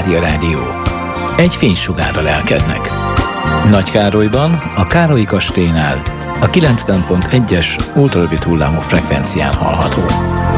Mária Rádió. Egy fénysugárra lelkednek. Nagykárolyban, a Károlyi kastélynál, a 90.1-es ultrarövid hullámú frekvencián hallható.